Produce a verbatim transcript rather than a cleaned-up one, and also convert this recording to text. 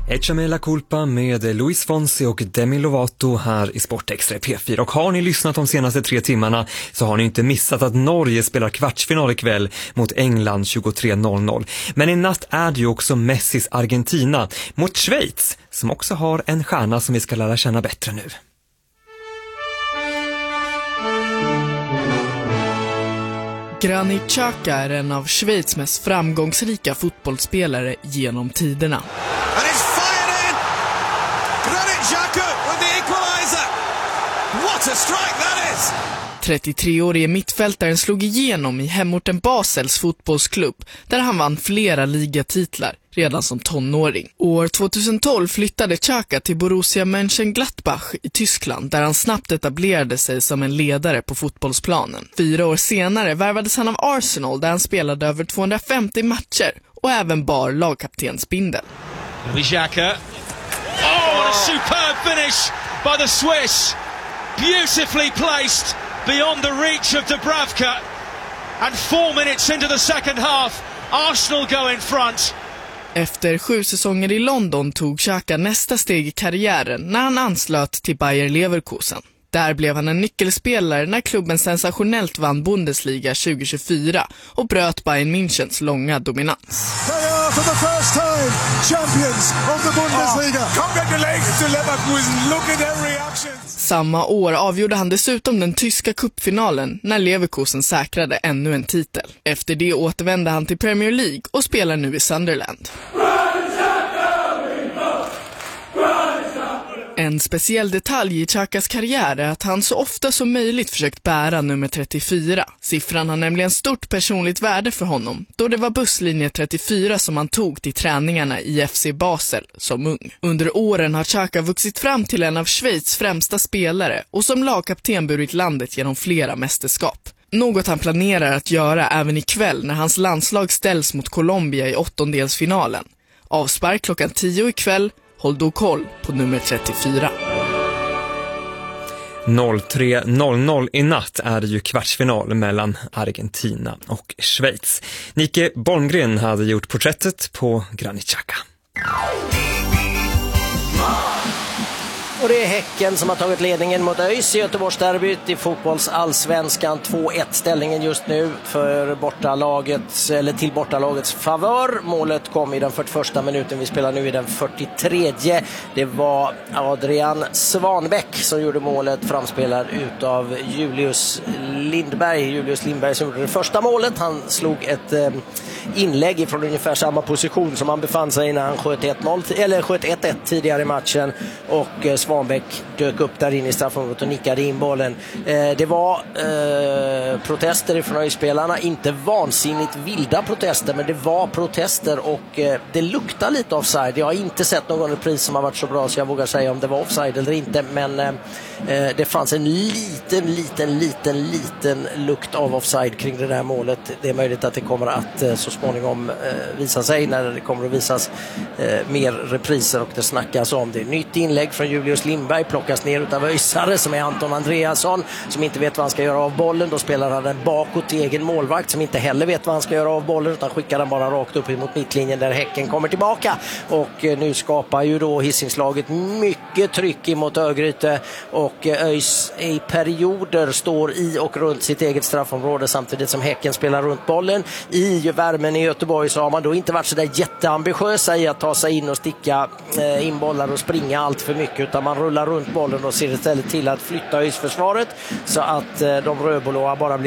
Echame la culpa med Luis Fonsi och Demi Lovato här i Sportextra P fyra. Och har ni lyssnat de senaste tre timmarna så har ni inte missat att Norge spelar kvartsfinal ikväll mot England tjugotre noll noll. Men i natt är det ju också Messis Argentina mot Schweiz som också har en stjärna som vi ska lära känna bättre nu. Granit Xhaka är en av Schweiz mest framgångsrika fotbollsspelare genom tiderna. And it's fired in! Granit Xhaka with the equalizer! What a strike that is! trettiotre-årige mittfältaren slog igenom i hemorten Basels fotbollsklubb där han vann flera ligatitlar redan som tonåring. År tjugohundratolv flyttade Xhaka till Borussia Mönchengladbach i Tyskland där han snabbt etablerade sig som en ledare på fotbollsplanen. Fyra år senare värvades han av Arsenal där han spelade över tvåhundrafemtio matcher och även bar lagkaptensbindeln. Xhaka. Oh, what a superb finish by the Swiss. Beautifully placed beyond the reach of Dubravka. And four minutes into the second half, Arsenal go in front. Efter sju säsonger i London tog Xhaka nästa steg i karriären när han anslöt till Bayer Leverkusen. Där blev han en nyckelspelare när klubben sensationellt vann Bundesliga tjugohundratjugofyra och bröt Bayern Münchens långa dominans. For the first time, champions of the Bundesliga. Oh, congratulations to Leverkusen. Look at their reactions. Samma år avgjorde han dessutom den tyska cupfinalen när Leverkusen säkrade ännu en titel. Efter det återvände han till Premier League och spelar nu i Sunderland. En speciell detalj i Xhakas karriär är att han så ofta som möjligt försökt bära nummer trettiofyra. Siffran har nämligen stort personligt värde för honom, då det var busslinje trettiofyra som han tog till träningarna i F C Basel som ung. Under åren har Xhaka vuxit fram till en av Schweiz främsta spelare och som lagkapten burit landet genom flera mästerskap. Något han planerar att göra även ikväll när hans landslag ställs mot Colombia i åttondelsfinalen. Avspark klockan tio ikväll. Håll då koll på nummer trettiofyra. tre noll noll i natt är det ju kvartsfinal mellan Argentina och Schweiz. Nike Bolmgren hade gjort porträttet på Granit Xhaka. Och det är Häcken som har tagit ledningen mot ÖIS i Göteborgsderbyt i fotbollsallsvenskan. två ett ställningen just nu för bortalagets, eller till bortalagets favör. Målet kom i den fyrtioförsta minuten. Vi spelar nu i den fyrtiotredje. Det var Adrian Svanbäck som gjorde målet, framspelad utav Julius Lindberg. Julius Lindberg som gjorde det första målet. Han slog ett eh, inlägg från ungefär samma position som han befann sig när han sköt ett noll eller sköt ett ett tidigare i matchen, och eh, Svanbäck dök upp där inne i straffområdet och nickade in bollen. Eh, det var eh, protester från ÖIS-spelarna, inte vansinnigt vilda protester, men det var protester och eh, det luktar lite offside. Jag har inte sett någon repris som har varit så bra så jag vågar säga om det var offside eller inte, men eh, det fanns en liten, liten, liten, liten lukt av offside kring det där målet. Det är möjligt att det kommer att eh, så småningom eh, visa sig när det kommer att visas eh, mer repriser och det snackas om det. Nytt inlägg från Julius Lindberg plockas ner utav öisare som är Anton Andreasson som inte vet vad han ska göra av bollen. Då spelar han den bakåt till egen målvakt som inte heller vet vad han ska göra av bollen utan skickar den bara rakt upp mot mittlinjen där Häcken kommer tillbaka. Och eh, nu skapar ju då Hisingslaget mycket tryck emot Örgryte och eh, ÖIS i perioder står i och runt sitt eget straffområde samtidigt som Häcken spelar runt bollen. I värmen i Göteborg så har man då inte varit så där jätteambitiösa i att ta sig in och sticka eh, in bollar och springa allt för mycket, utan man rullar runt bollen och ser istället till att flytta ÖIS-försvaret så att eh, de rödblåa bara blir